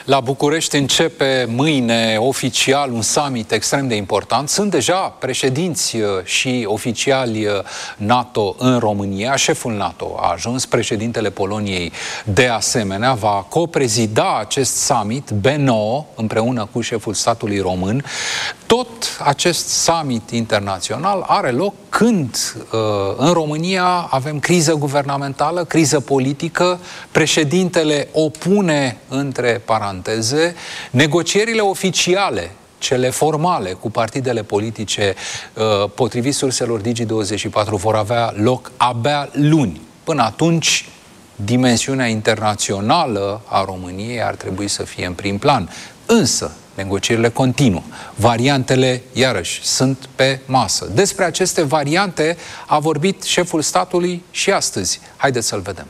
La București începe mâine oficial un summit extrem de important. Sunt deja președinți și oficiali NATO în România. Șeful NATO a ajuns, președintele Poloniei de asemenea va coprezida acest summit B9 împreună cu șeful statului român. Tot acest summit internațional are loc când în România avem criză guvernamentală, criză politică, președintele opune între paranteze negocierile oficiale, cele formale cu partidele politice, potrivit surselor Digi24, vor avea loc abia luni. Până atunci, dimensiunea internațională a României ar trebui să fie în prim plan. Însă, negocierile continuă. Variantele, iarăși, sunt pe masă. Despre aceste variante a vorbit șeful statului și astăzi. Haideți să-l vedem.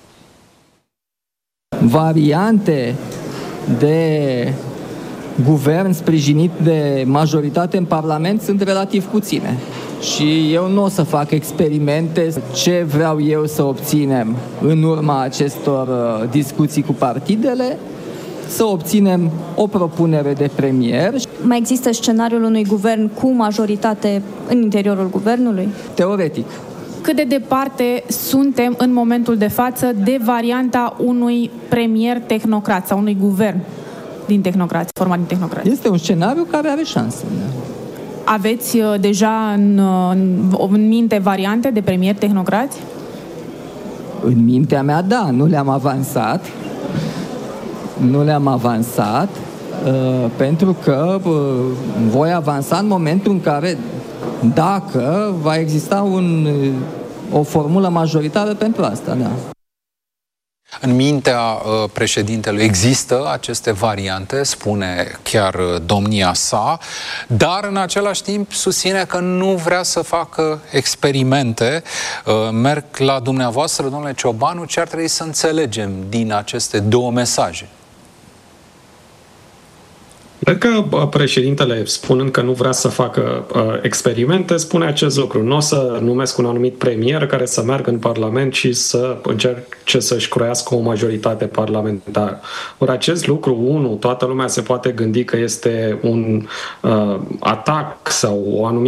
Variante de guvern sprijinit de majoritate în Parlament sunt relativ puține. Și eu nu o să fac experimente ce vreau eu să obținem în urma acestor discuții cu partidele, să obținem o propunere de premier. Mai există scenariul unui guvern cu majoritate în interiorul guvernului? Teoretic. Cât de departe suntem în momentul de față de varianta unui premier tehnocrat sau unui guvern din tehnocrați, format din tehnocrați? Este un scenariu care are șanse. Aveți deja în minte variante de premier tehnocrați? În mintea mea, da, nu le-am avansat. Nu le-am avansat pentru că voi avansa în momentul în care, dacă va exista o formulă majoritară pentru asta, da. În mintea președintelui există aceste variante, spune chiar domnia sa, dar în același timp susține că nu vrea să facă experimente. Merg la dumneavoastră, domnule Ciobanu, ce ar trebui să înțelegem din aceste două mesaje? Cred că președintele, spunând că nu vrea să facă experimente, spune acest lucru. Nu o să numesc un anumit premier care să meargă în Parlament și să încerce să-și croiască o majoritate parlamentară. Ori acest lucru, toată lumea se poate gândi că este un atac sau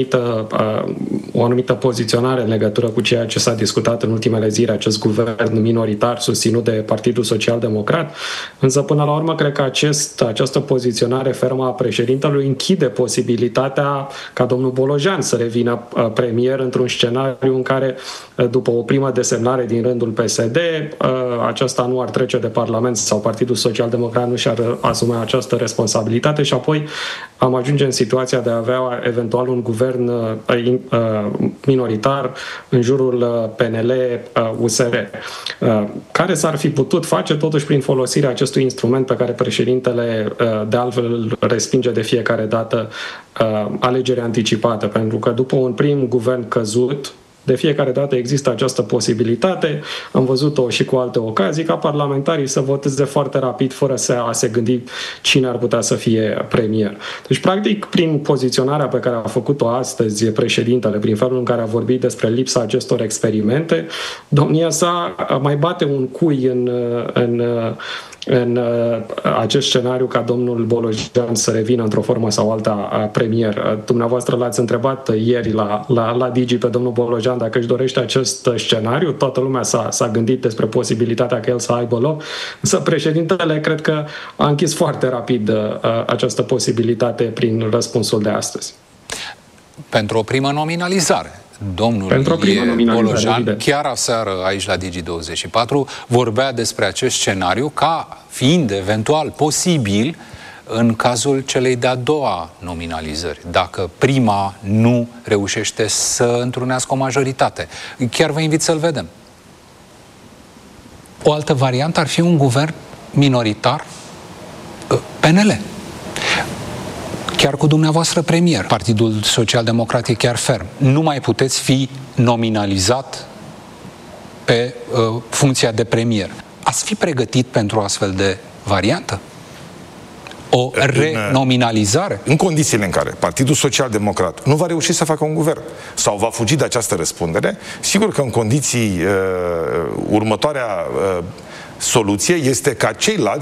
o anumită poziționare în legătură cu ceea ce s-a discutat în ultimele zile, acest guvern minoritar susținut de Partidul Social-Democrat. Însă, până la urmă, cred că această poziționare fermă a președintelui închide posibilitatea ca domnul Bolojan să revină premier într-un scenariu în care, după o primă desemnare din rândul PSD, aceasta nu ar trece de Parlament sau Partidul Social-Democrat nu și-ar asuma această responsabilitate și apoi am ajunge în situația de a avea eventual un guvern minoritar în jurul PNL-USR, care s-ar fi putut face totuși prin folosirea acestui instrument pe care președintele de altfel respinge de fiecare dată, alegeri anticipate, pentru că după un prim guvern căzut, de fiecare dată există această posibilitate, am văzut-o și cu alte ocazii, ca parlamentarii să voteze foarte rapid, fără a se gândi cine ar putea să fie premier. Deci, practic, prin poziționarea pe care a făcut-o astăzi președintele, prin felul în care a vorbit despre lipsa acestor experimente, domnia sa mai bate un cui în acest scenariu ca domnul Bolojan să revină într-o formă sau alta premier. Dumneavoastră l-ați întrebat ieri la Digi pe domnul Bolojan dacă își dorește acest scenariu. Toată lumea s-a gândit despre posibilitatea că el să aibă loc, însă președintele cred că a închis foarte rapid această posibilitate prin răspunsul de astăzi. Pentru o primă nominalizare. Domnul Bolojan, chiar aseară aici la Digi24, vorbea despre acest scenariu ca fiind eventual posibil în cazul celei de-a doua nominalizări, dacă prima nu reușește să întrunească o majoritate. Chiar vă invit să-l vedem. O altă variantă ar fi un guvern minoritar PNL. Chiar cu dumneavoastră premier, Partidul Social-Democrat e chiar ferm. Nu mai puteți fi nominalizat pe funcția de premier. Ați fi pregătit pentru o astfel de variantă? O renominalizare? În condițiile în care Partidul Social-Democrat nu va reuși să facă un guvern sau va fugi de această răspundere, sigur că în condiții următoarea soluție este ca ceilalți